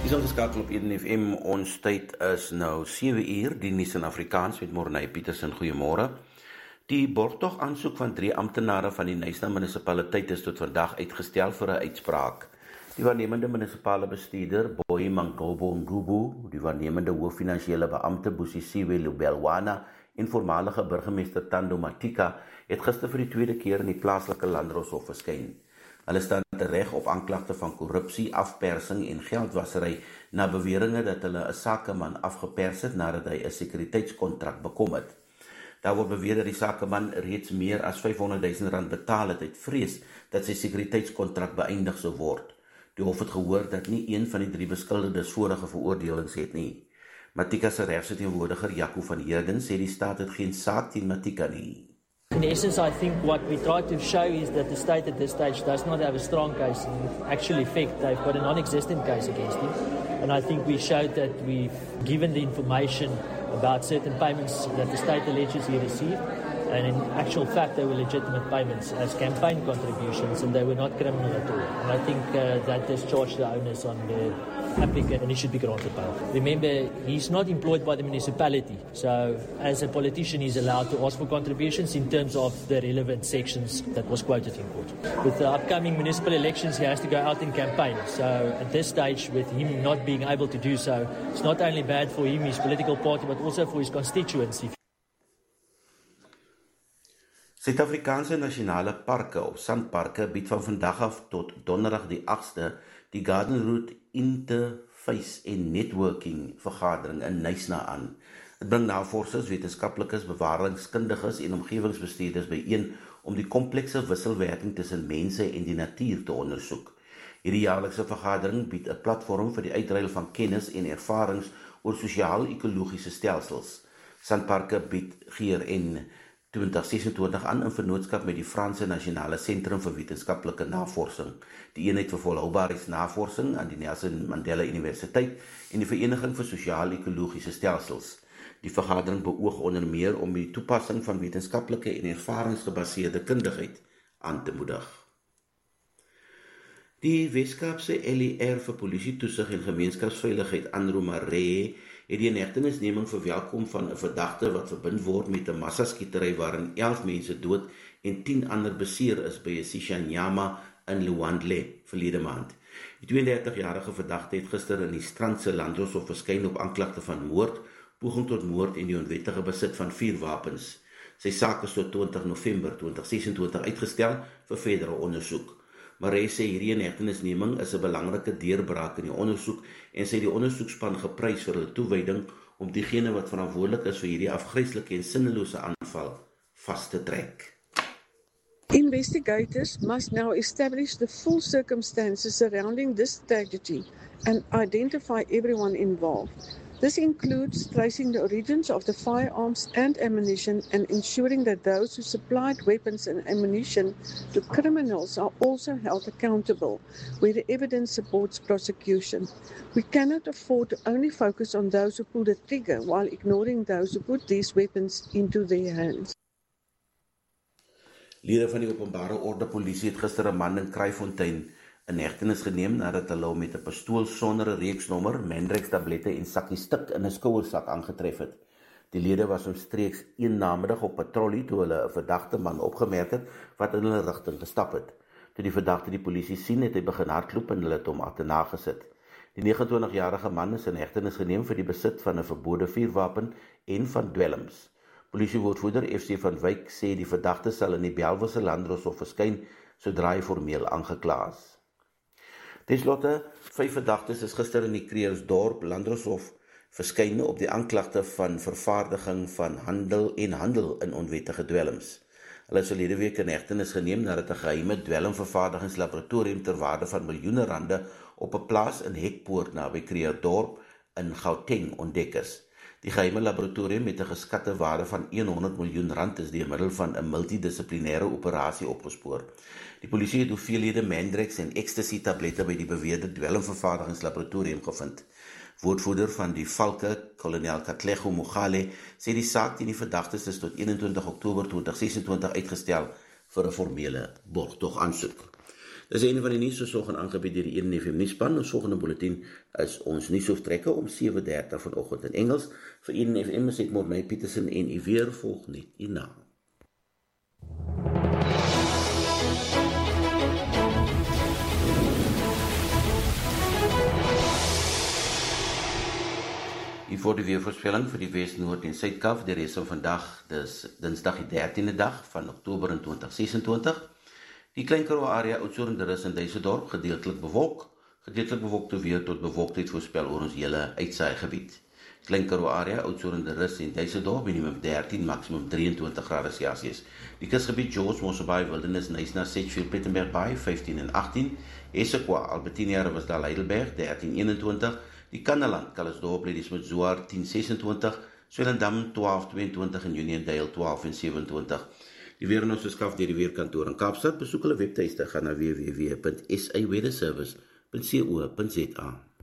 Is ongeskakel op 1 FM, ons tyd is nou 7 uur, die nuus in Afrikaans met Morney Petersen, goeiemôre. Die borgtog aansoek van 3 amptenare van die Knysna munisipaliteit is tot vandag uitgestel vir 'n uitspraak. Die waarnemende munisipale bestuurder, Boy Mangobo Ngubu, die waarnemende hooffinansiële beampte, Busisiwe Lubelwana, en voormalige burgemeester Thando Matika, het gister vir die tweede keer in die plaaslike landdroshof verskyn. Hulle staan tereg op aanklagte van korrupsie, afpersing en geldwasery na beweringe dat hulle 'n sakeman afgepers het nadat hy 'n sekuriteitskontrak bekom het. Daar word beweer dat die sakeman reeds meer as R500,000 betaal het uit vrees dat sy sekuriteitskontrak beëindig sou word. Die hof het gehoor dat nie een van die 3 beskuldigdes vorige veroordelings het nie. Matika se regsverteenwoordiger Jaco van Heerden sê die staat het geen saak teen Matika nie. In essence, I think what we try to show is that the state at this stage does not have a strong case. In actual effect, they've got a non-existent case against him. And I think we showed that we've given the information about certain payments that the state alleges he received. And in actual fact, they were legitimate payments as campaign contributions, and they were not criminal at all. And I think that discharged the onus on the applicant, and he should be granted bail. Remember, he's not employed by the municipality, so as a politician, he's allowed to ask for contributions in terms of the relevant sections that was quoted in court. With the upcoming municipal elections, he has to go out and campaign. So at this stage, with him not being able to do so, it's not only bad for him, his political party, but also for his constituency. Suid-Afrikaanse nasionale parke of sandparke bied van vandag af tot donderdag die 8de die Garden Route Interface en Networking vergadering in Knysna aan. Dit bring navorsers, wetenskaplikes, bewaringskundiges en omgewingsbestuurders byeen om die komplekse wisselwerking tussen mense en die natuur te ondersoek. Hierdie jaarlikse vergadering bied 'n platform vir die uitruil van kennis en ervarings oor sosiaal-ekologiese stelsels. Sandparke bied GRN 2026 aan in vennootskap met die Franse Nasionale Sentrum vir Wetenskaplike Navorsing, die Eenheid vir Volhoubaarheidsnavorsing aan die Nelson Mandela Universiteit en die Vereniging vir Sosiaal-Ekologiese Stelsels. Die vergadering beoog onder meer om die toepassing van wetenskaplike en ervaringsgebaseerde kundigheid aan te moedig. Die Weskaapse LER vir Polisie-toesig en Gemeenskapsveiligheid, Andrew Maree, het die inhegtenisneming verwelkom van 'n verdagte wat verbind word met 'n massaskietery waarin 11 mense dood en 10 ander beseer is by 'n Sishanyama in Luandle verlede maand. Die 32-jarige verdagte het gister in die Strandse landdroshof verskyn op aanklagte van moord, poging tot moord en die onwettige besit van 4 wapens. Sy saak is tot 20 November 2026 uitgestel vir verdere ondersoek. Maree sê hierdie inhegtenisneming is 'n belangrike deurbraak in die ondersoek en sê die ondersoekspan geprys vir hulle toewyding om diegene wat verantwoordelik is vir hierdie afgryslike en sinnelose aanval vas te trek. Investigators must now establish the full circumstances surrounding this tragedy and identify everyone involved. This includes tracing the origins of the firearms and ammunition and ensuring that those who supplied weapons and ammunition to criminals are also held accountable where the evidence supports prosecution. We cannot afford to only focus on those who pulled the trigger while ignoring those who put these weapons into their hands. Lede van die openbare orde polisie het gister 'n man in Kraaifontein in hegtenis geneem nadat hulle hom met 'n pistool sonder 'n reeksnommer, Mandrex tablette en sakkie stik in 'n skouersak aangetref het. Die lede was omstreeks 1 namiddag op patrollie toe hulle 'n verdagte man opgemerk het wat in hulle rigting gestap het. Toe die verdagte die polisie sien, het hy begin hardloop en hulle het hom agterna gesit. Die 29-jarige man is in hegtenis geneem vir die besit van 'n verbode vuurwapen en van dwelms. Polisiewoordvoerder FC van Wyk sê die verdagte sal in die Belwelse landdroshof verskyn sodra hy formeel aangekla is. Ten slotte, 5 verdagtes is gister in die Kreersdorp landdroshof verskyn op die aanklagte van vervaardiging van handel in onwettige dwelms. Hulle is verlede week in hegtenis geneem nadat 'n geheime dwelmvervaardigingslaboratorium ter waarde van miljoene rande op 'n plaas in Hekpoort naby Kreersdorp in Gauteng ontdek is. Die geheime laboratorium met 'n geskatte waarde van R100 miljoen is deur middel van 'n multidissiplinêre operasie opgespoor. Die polisie het hoeveelhede Mandrex en ecstasy tablette by die beweerde dwelmvervaardigingslaboratorium gevind. Woordvoerder van die Valke, kolonel Katlego Mogale, sê die saak teen die verdagtes is tot 21 Oktober 2026 uitgestel vir 'n formele borgtog aansoek. Dis een van die nuus versorging aangebied deur die 1FM nuusspan. Ons volgende bulletin is ons nuusoftrekker om 7:30 vanoggend in Engels. Vir 1FM is dit Morney Petersen en u weer volg net hierna. Hier voor die weervoorspelling vir die Wes, Noord en Suid-Kaap die res van vandag, dis Dinsdag die 13de dag van Oktober in 2026. Die Klein Karoo area Oudtshoorn, Rus en Duisendorp gedeeltelik bewolkte weer tot bewolktheid voorspel oor ons hele uitsaaigebied. Klein Karoo area Oudtshoorn, Rus en Duisendorp minimum 13, maximum 23 grade Celsius. Die kusgebied George, Mossel Bay, Wildernis, Knysna, Sedgefield, Plettenberg Bay 15 en 18, Essequa, Albertina, Riversdale, Heidelberg 13-21, die Kannaland, Calisdorp, Ladysmith, Zwaar 10-26, Swellendam 12-22 en Uniondale 12 en 27. Die weer in ons verskaf deur die Weerkantoor in Kaapstad. Besoek hulle webtuiste, gaan na www.saweatherservice.co.za.